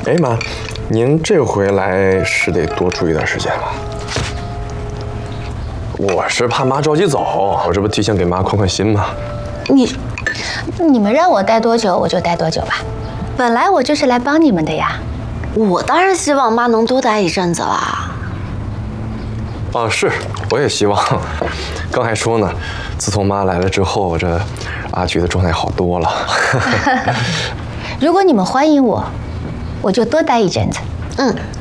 哎妈，您这回来是得多住一段时间了。我是怕妈着急走，我这不提前给妈宽宽心吗？ 你们让我待多久我就待多久吧，本来我就是来帮你们的呀。 我当然希望妈能多待一阵子啦。 啊，是，我也希望。刚还说呢，自从妈来了之后，这阿菊的状态好多了。 如果你们欢迎我，我就多待一阵子。 嗯。